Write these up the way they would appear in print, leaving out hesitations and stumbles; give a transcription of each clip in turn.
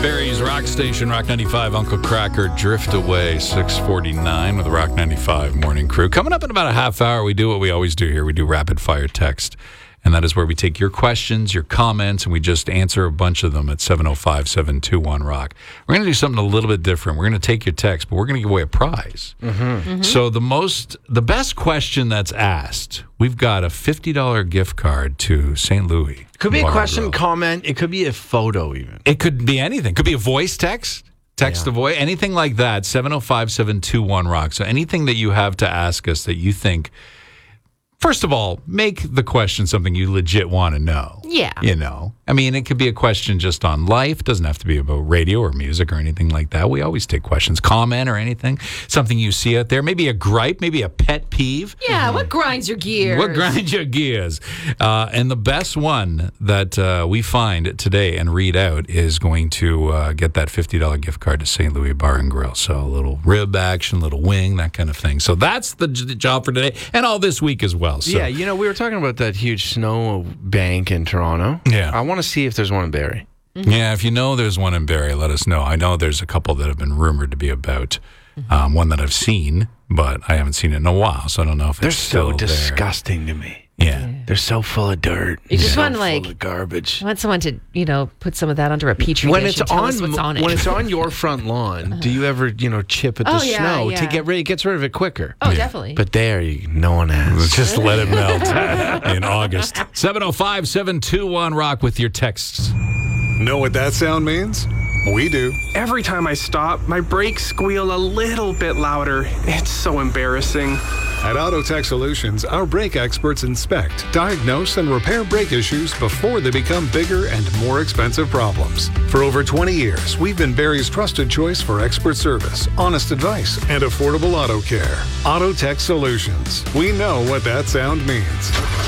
Barry's Rock Station, Rock 95, Uncle Cracker, Drift Away, 6:49 with the Rock 95 Morning Crew. Coming up in about a half hour, we do what we always do here. We do rapid fire text. And that is where we take your questions, your comments, and we just answer a bunch of them at 705-721-ROCK. We're going to do something a little bit different. We're going to take your text, but we're going to give away a prize. So the best question that's asked, we've got a $50 gift card to St. Louis. Could be a Water question, Grove. comment. It could be a photo even. It could be anything. Could be a voice text to voice, anything like that, 705-721-ROCK. So anything that you have to ask us that you think, first of all, make the question something you legit want to know. Yeah. You know, I mean, it could be a question just on life. It doesn't have to be about radio or music or anything like that. We always take questions, comment or anything, something you see out there, maybe a gripe, maybe a pet peeve. Yeah, what grinds your gears? What grinds your gears? And the best one that we find today and read out is going to get that $50 gift card to St. Louis Bar and Grill. So a little rib action, little wing, that kind of thing. So that's the job for today and all this week as well. So. Yeah, you know, we were talking about that huge snow bank in Toronto. Yeah. I want to see if there's one in Barrie. Yeah, if you know there's one in Barrie, let us know. I know there's a couple that have been rumored to be about. One that I've seen, but I haven't seen it in a while, so I don't know if They're it's still so there. disgusting to me. Yeah. They're so full of dirt. You just so want, full like, of garbage. I want someone to, put some of that under a petri When dish it's and tell on, us what's on it. when it's on your front lawn, do you ever, chip at the Oh, yeah, snow yeah. to get rid? It gets rid of it quicker. Oh, definitely. But no one has. Just let it melt in August. 705-721-ROCK with your texts. Know what that sound means? We do. Every time I stop, my brakes squeal a little bit louder. It's so embarrassing. At Autotech Solutions, our brake experts inspect, diagnose, and repair brake issues before they become bigger and more expensive problems. For over 20 years, we've been Barrie's trusted choice for expert service, honest advice, and affordable auto care. Autotech Solutions. We know what that sound means.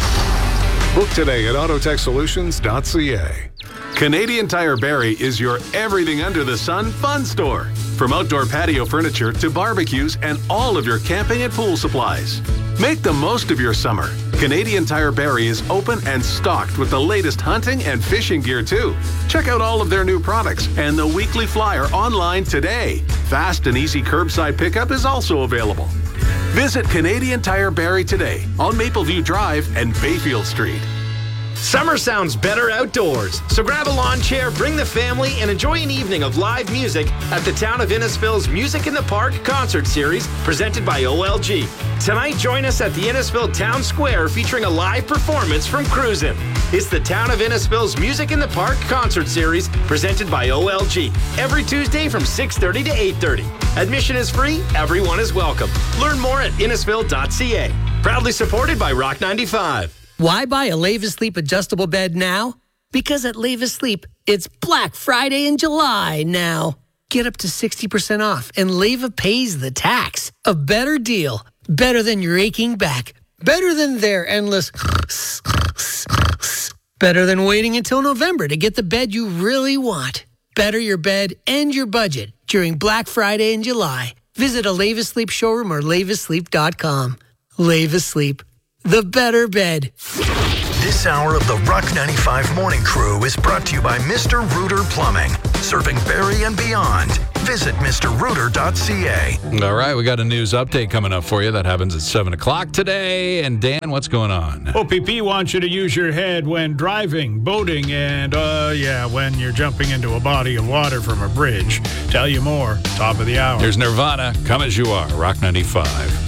Book today at autotechsolutions.ca. Canadian Tire Barrie is your everything under the sun fun store. From outdoor patio furniture to barbecues and all of your camping and pool supplies. Make the most of your summer. Canadian Tire Barrie is open and stocked with the latest hunting and fishing gear too. Check out all of their new products and the weekly flyer online today. Fast and easy curbside pickup is also available. Visit Canadian Tire Barrie today on Mapleview Drive and Bayfield Street. Summer sounds better outdoors, so grab a lawn chair, bring the family, and enjoy an evening of live music at the Town of Innisfil's Music in the Park concert series presented by OLG. Tonight, join us at the Innisfil Town Square featuring a live performance from Cruisin'. It's the Town of Innisfil's Music in the Park concert series presented by OLG every Tuesday from 6:30 to 8:30. Admission is free, everyone is welcome. Learn more at innisfil.ca. Proudly supported by Rock 95. Why buy a Leva Sleep adjustable bed now? Because at Leva Sleep, it's Black Friday in July now. Get up to 60% off, and Leva pays the tax. A better deal. Better than your aching back. Better than their endless... Better than waiting until November to get the bed you really want. Better your bed and your budget during Black Friday in July. Visit a Leva Sleep showroom or levasleep.com. Leva Sleep. The better bed. This hour of the Rock 95 Morning Crew is brought to you by Mr. Rooter Plumbing, serving Barrie and beyond. Visit mrrooter.ca. All right, we got a news update coming up for you. That happens at 7 o'clock today. And Dan, what's going on? OPP wants you to use your head when driving, boating, and, when you're jumping into a body of water from a bridge. Tell you more, top of the hour. Here's Nirvana, Come As You Are, Rock 95.